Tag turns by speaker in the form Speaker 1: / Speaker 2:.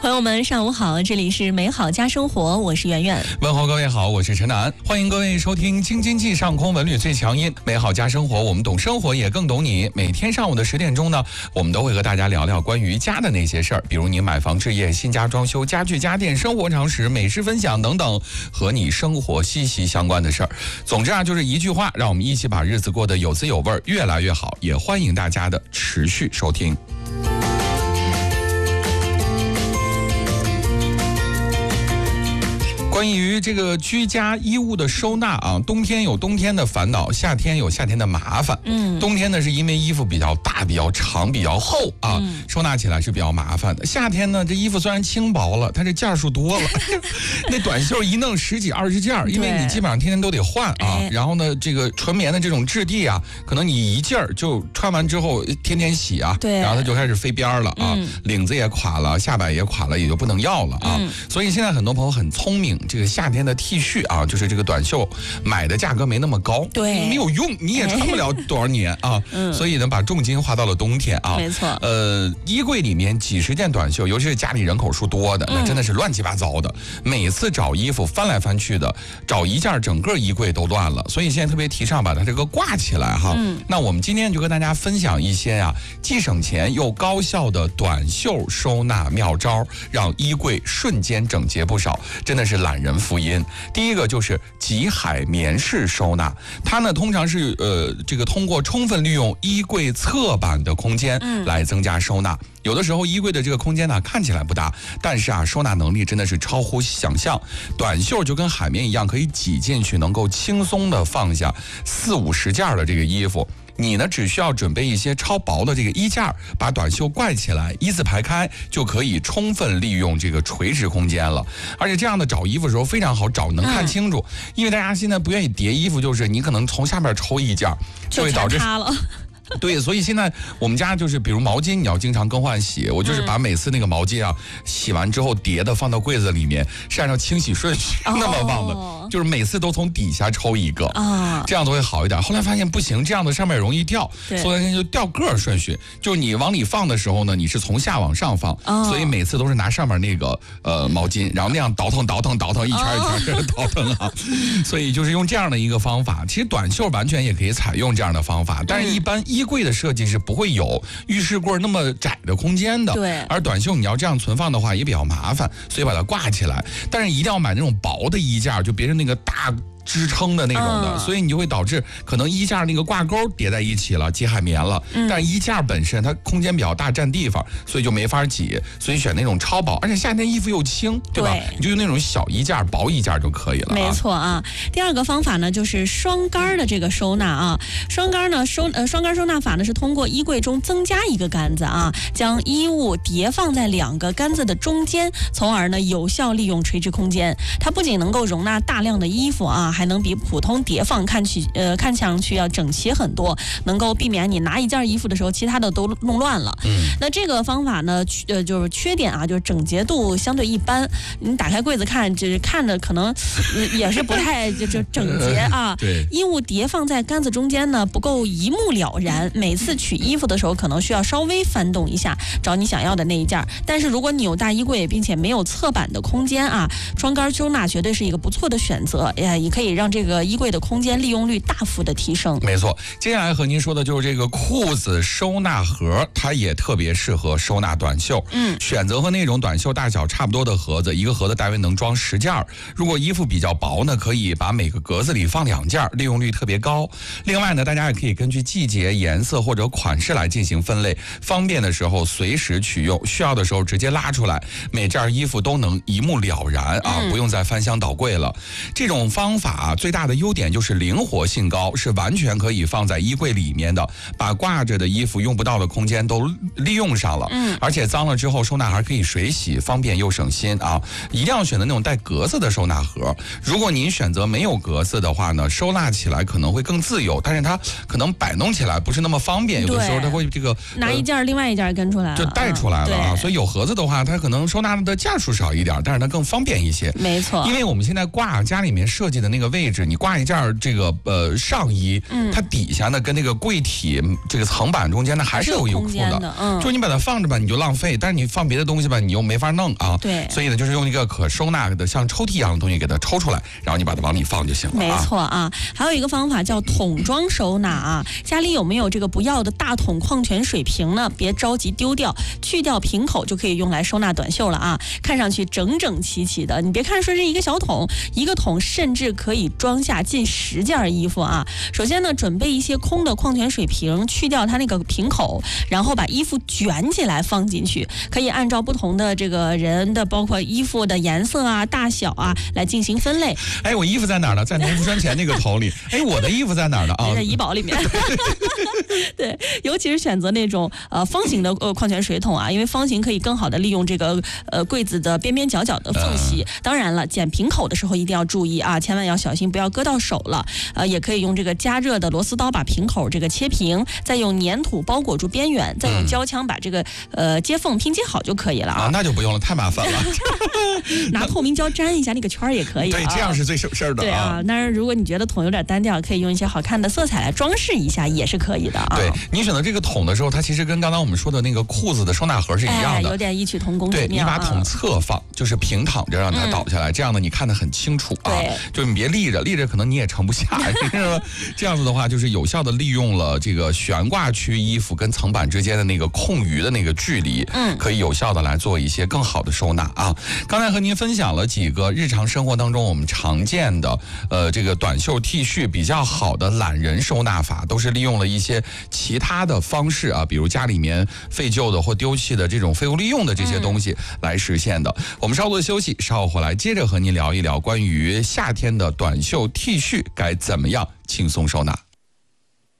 Speaker 1: 朋友们上午好，这里是美好家生活，我是圆圆。
Speaker 2: 问候各位好，我是陈楠，欢迎各位收听京津冀上空文旅最强音美好家生活，我们懂生活也更懂你。每天上午的10点钟呢，我们都会和大家聊聊关于家的那些事儿，比如你买房置业、新家装修、家具家电、生活常识、美食分享等等，和你生活息息相关的事儿。总之啊，就是一句话，让我们一起把日子过得有滋有味，越来越好。也欢迎大家的持续收听。关于这个居家衣物的收纳啊，冬天有冬天的烦恼，夏天有夏天的麻烦。冬天呢是因为衣服比较大、比较长、比较厚啊，收纳起来是比较麻烦的。夏天呢，这衣服虽然轻薄了，但是件数多了，那短袖一弄10几20件，因为你基本上天天都得换啊。然后呢，这个纯棉的这种质地啊，可能你一件就穿完之后天天洗啊，然后它就开始飞边了啊，领子也垮了，下摆也垮了，也就不能要了啊。所以现在很多朋友很聪明。这个夏天的 T 恤啊，就是这个短袖，买的价格没那么高，对，没有用，你也穿不了多少年啊。所以呢，把重金花到了冬天啊。
Speaker 1: 没错。
Speaker 2: 衣柜里面几十件短袖，尤其是家里人口数多的，那真的是乱七八糟的。每次找衣服翻来翻去的，找一件整个衣柜都乱了。所以现在特别提倡把它这个挂起来哈。那我们今天就跟大家分享一些啊，既省钱又高效的短袖收纳妙招，让衣柜瞬间整洁不少，真的是懒人福音。第一个就是极海绵式收纳，它呢通常是这个通过充分利用衣柜侧板的空间来增加收纳。有的时候衣柜的这个空间呢看起来不大，但是啊收纳能力真的是超乎想象。短袖就跟海绵一样，可以挤进去，能够轻松的放下40-50件的这个衣服。你呢只需要准备一些超薄的这个衣架，把短袖挂起来，一字排开，就可以充分利用这个垂直空间了。而且这样的找衣服的时候非常好找，能看清楚。因为大家现在不愿意叠衣服，就是你可能从下面抽一件，就会导致
Speaker 1: 塌了。
Speaker 2: 对，所以现在我们家就是比如毛巾你要经常更换洗，我就是把每次那个毛巾啊洗完之后叠的放到柜子里面，是按照清洗顺序那么放的，就是每次都从底下抽一个啊，这样都会好一点。后来发现不行，这样的上面容易掉，所以就掉个顺序，就是你往里放的时候呢，你是从下往上放，所以每次都是拿上面那个毛巾，然后那样倒腾一圈一圈倒腾啊，所以就是用这样的一个方法。其实短袖完全也可以采用这样的方法，但是一般衣柜的设计是不会有浴室柜那么窄的空间的，对。而短袖你要这样存放的话也比较麻烦，所以把它挂起来。但是一定要买那种薄的衣架，就别是那个大支撑的那种的，所以你就会导致可能衣架那个挂钩叠在一起了，挤海绵了。但是衣架本身它空间比较大，占地方，所以就没法挤，所以选那种超薄，而且夏天衣服又轻，对吧？你就用那种小衣架、薄衣架就可以了。
Speaker 1: 没错啊。第二个方法呢，就是双杆的这个收纳啊。双杆呢双杆收纳法呢是通过衣柜中增加一个杆子啊，将衣物叠放在2个杆子的中间，从而呢有效利用垂直空间。它不仅能够容纳大量的衣服啊，还能比普通叠放看上去要整齐很多，能够避免你拿一件衣服的时候其他的都弄乱了。那这个方法呢就是缺点啊，就是整洁度相对一般，你打开柜子看，就是看着可能也是不太就整洁啊。
Speaker 2: 对，
Speaker 1: 衣物叠放在杆子中间呢不够一目了然，每次取衣服的时候可能需要稍微翻动一下找你想要的那一件。但是如果你有大衣柜并且没有侧板的空间啊，双杆收纳绝对是一个不错的选择，也可以让这个衣柜的空间利用率大幅的提升。
Speaker 2: 没错，接下来和您说的就是这个裤子收纳盒，它也特别适合收纳短袖。选择和那种短袖大小差不多的盒子，一个盒子大约能装10件。如果衣服比较薄呢，可以把每个格子里放2件，利用率特别高。另外呢，大家也可以根据季节、颜色或者款式来进行分类，方便的时候随时取用，需要的时候直接拉出来，每件衣服都能一目了然啊，不用再翻箱倒柜了。这种方法最大的优点就是灵活性高，是完全可以放在衣柜里面的，把挂着的衣服用不到的空间都利用上了。而且脏了之后收纳还可以水洗，方便又省心啊！一定要选择那种带格子的收纳盒。如果您选择没有格子的话呢，收纳起来可能会更自由，但是它可能摆弄起来不是那么方便，有的时候它会这个
Speaker 1: 拿一件另外一件跟出来了，
Speaker 2: 就带出来了啊。所以有盒子的话，它可能收纳的件数少一点，但是它更方便一些。
Speaker 1: 没错，
Speaker 2: 因为我们现在挂家里面设计的那个个位置，你挂一件这个上衣，它底下呢跟那个柜体这个层板中间呢还是有一个空的，就是你把它放着吧，你就浪费，但是你放别的东西吧，你又没法弄啊。
Speaker 1: 对，
Speaker 2: 所以呢，就是用一个可收纳的像抽屉一样的东西给它抽出来，然后你把它往里放就行了。
Speaker 1: 没错啊，还有一个方法叫桶装收纳啊。家里有没有这个不要的大桶矿泉水瓶呢？别着急丢掉，去掉瓶口就可以用来收纳短袖了啊。看上去整整齐齐的，你别看说是一个小桶，一个桶甚至可以装下近10件衣服啊。首先呢，准备一些空的矿泉水瓶，去掉它那个瓶口，然后把衣服卷起来放进去，可以按照不同的这个人的包括衣服的颜色啊、大小啊来进行分类。
Speaker 2: 哎，我衣服在哪儿呢？在农夫山泉那个桶里。哎，我的衣服在哪儿呢？啊，
Speaker 1: 在怡宝里面。对，尤其是选择那种方形的矿泉水桶啊，因为方形可以更好的利用这个柜子的边边角角的缝隙。当然了，剪瓶口的时候一定要注意啊，千万要小心，不要割到手了。也可以用这个加热的螺丝刀把瓶口这个切平，再用粘土包裹住边缘，再用胶枪把这个接缝拼接好就可以了啊。
Speaker 2: 那就不用了，太麻烦了。
Speaker 1: 拿透明胶粘一下那个圈也可以。
Speaker 2: 对，这样是最省事儿的。
Speaker 1: 对啊，当然如果你觉得桶有点单调，可以用一些好看的色彩来装饰一下，也是可以的啊。
Speaker 2: 对，你选择这个桶的时候，它其实跟刚刚我们说的那个裤子的收纳盒是一样的，
Speaker 1: 有点异曲同工之妙。
Speaker 2: 对，你把桶侧放，就是平躺着让它倒下来，这样呢你看得很清楚啊。
Speaker 1: 对，
Speaker 2: 就你别立着可能你也盛不下。这样子的话，就是有效的利用了这个悬挂区衣服跟层板之间的那个空余的那个距离，可以有效的来做一些更好的收纳啊。刚才和您分享了几个日常生活当中我们常见的这个短袖 T 恤比较好的懒人收纳法，都是利用了一些其他的方式啊，比如家里面废旧的或丢弃的这种废物利用的这些东西来实现的。我们稍作休息，稍后回来接着和您聊一聊关于夏天的短袖 T 恤该怎么样轻松收纳。